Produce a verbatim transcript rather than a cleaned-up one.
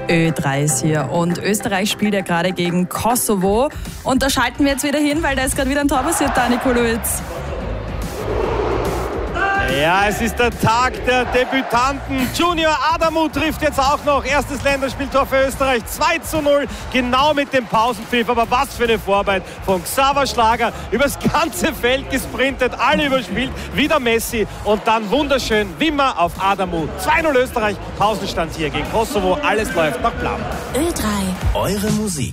Ö drei ist hier und Österreich spielt ja gerade gegen Kosovo und da schalten wir jetzt wieder hin, weil da ist gerade wieder ein Tor passiert, Dani Kulowitz. Ja, es ist der Tag der Debütanten. Junior Adamu trifft jetzt auch noch. Erstes Länderspieltor für Österreich. zwei zu null, genau mit dem Pausenpfiff. Aber was für eine Vorarbeit von Xaver Schlager. Übers ganze Feld gesprintet, alle überspielt. Wieder Messi und dann wunderschön Wimmer auf Adamu. zwei null Österreich, Pausenstand hier gegen Kosovo. Alles läuft nach Plan. Ö drei. Eure Musik.